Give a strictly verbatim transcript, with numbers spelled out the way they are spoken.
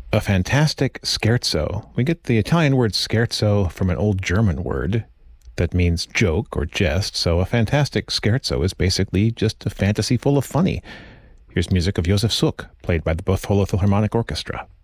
A fantastic scherzo. We get the Italian word scherzo from an old German word that means joke or jest, so a fantastic scherzo is basically just a fantasy full of funny. Here's music of Josef Suk, played by the Buffalo Philharmonic Orchestra.